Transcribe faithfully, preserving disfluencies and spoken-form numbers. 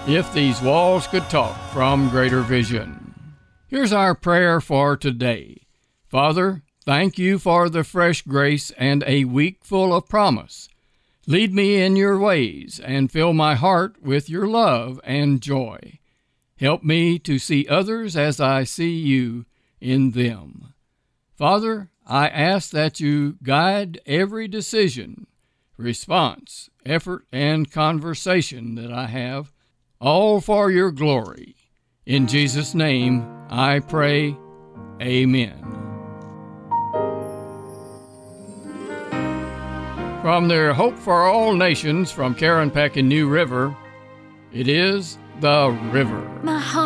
If These Walls Could Talk from Greater Vision. Here's our prayer for today. Father, thank you for the fresh grace and a week full of promise. Lead me in your ways and fill my heart with your love and joy. Help me to see others as I see you in them. Father, I ask that you guide every decision, response, effort, and conversation that I have, all for your glory. In Jesus' name I pray, amen. From their Hope for All Nations from Karen Peck in New River, it is The River. My heart